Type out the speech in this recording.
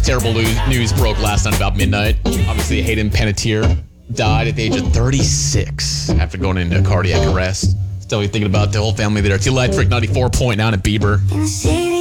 terrible news broke last night about midnight. Obviously, Hayden Panettiere died at the age of 36 after going into cardiac arrest. Still thinking about the whole family there. It's Electric 94.9 at Bieber.